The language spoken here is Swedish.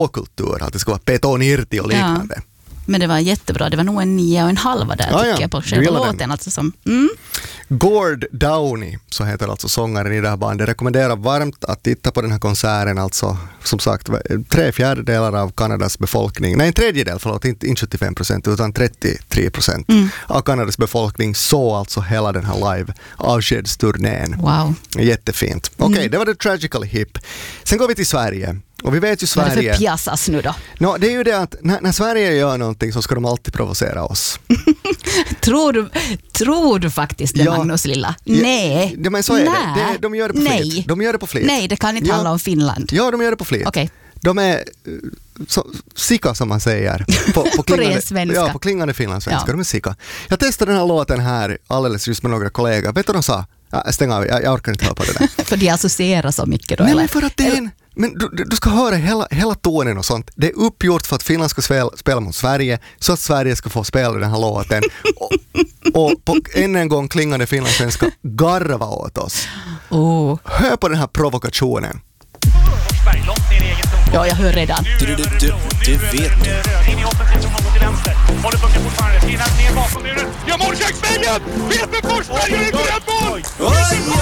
kultur, att det ska vara petonirti och liknande. Ja. Men det var jättebra. Det var nog en 9,5 där tycker jag på själva låten. Alltså som, Gord Downey, så heter alltså sångaren i det här bandet, rekommenderar varmt att titta på den här konserten. Alltså, som sagt, 3/4 av Kanadas befolkning, nej en tredjedel, förlåt, inte 75% utan 33% av Kanadas befolkning såg alltså hela den här live avskedsturnén. wow. Jättefint. Okej, det var The Tragically Hip. Sen går vi till Sverige. Och vi vet ju Sverige... Vad är det för piassas nu då? Det är ju det att när Sverige gör någonting så ska de alltid provocera oss. Tror du faktiskt det, Magnus Lilla? Nej. Ja, men så är det. De gör det på flit. De gör det på flit. Nej, det kan inte handla om Finland. Ja, de gör det på flit. Okej. De är sika som man säger. På ren svenska. Ja, på klingande finlandssvenska. Ja. De är sika. Jag testade den här låten här alldeles just med några kollegor. Vet du vad de sa? Stäng av, jag orkar inte höra på det där. För de associerar så mycket då? Nej, eller? men för att det är men du ska höra hela tonen och sånt. Det är uppgjort för att Finland ska spela mot Sverige så att Sverige ska få spela den här låten. och på än en gång klingande finlandssvenska garva åt oss. Hör på den här provokationen. Ja, jag hör redan. Du vet du. In i offensiv som går till vänster. Håller pucken fortfarande. Ner bakom muren. Gör målköksvägen! Peter Forsberg gör ett mål!